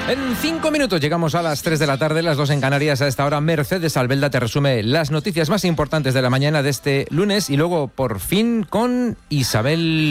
En 5 minutos llegamos a las 3 de la tarde, las 2 en Canarias. A esta hora, Mercedes Albelda te resume las noticias más importantes de la mañana de este lunes y luego, por fin, con Isabel